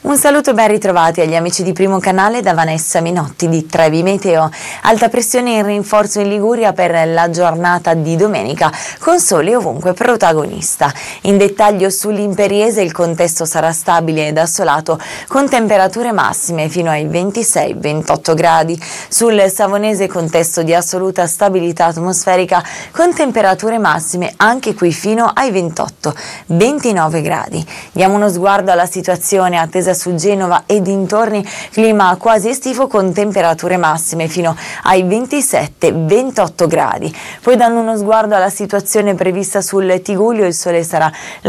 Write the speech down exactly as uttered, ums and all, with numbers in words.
Un saluto ben ritrovati agli amici di Primo Canale da Vanessa Minotti di Trevi Meteo. Alta pressione in rinforzo in Liguria per la giornata di domenica, con sole ovunque protagonista. In dettaglio sull'Imperiese il contesto sarà stabile ed assolato, con temperature massime fino ai ventisei ventotto gradi. Sul Savonese contesto di assoluta stabilità atmosferica, con temperature massime anche qui fino ai ventotto ventinove gradi. Diamo uno sguardo alla situazione attesa su Genova e dintorni, clima quasi estivo con temperature massime fino ai ventisette ventotto gradi. Poi dando uno sguardo alla situazione prevista sul Tigullio, il sole sarà